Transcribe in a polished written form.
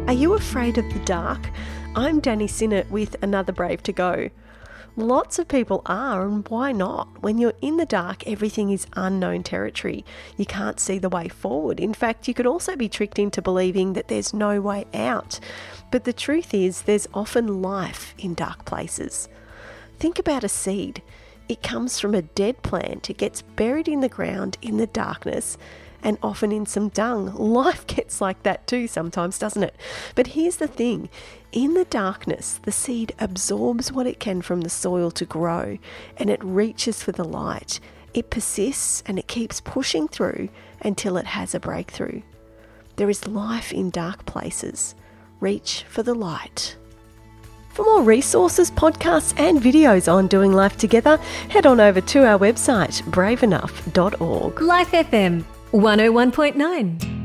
Are you afraid of the dark? I'm Danny Sinnott with another Brave to Go. Lots of people are, and why not? When you're in the dark, everything is unknown territory. You can't see the way forward. In fact, you could also be tricked into believing that there's no way out. But the truth is, there's often life in dark places. Think about a seed. It comes from a dead plant. It gets buried in the ground in the darkness, and often in some dung. Life gets like that too sometimes, doesn't it? But here's the thing. In the darkness, the seed absorbs what it can from the soil to grow, and it reaches for the light. It persists and it keeps pushing through until it has a breakthrough. There is life in dark places. Reach for the light. For more resources, podcasts and videos on doing life together, head on over to our website, braveenough.org. Life FM 101.9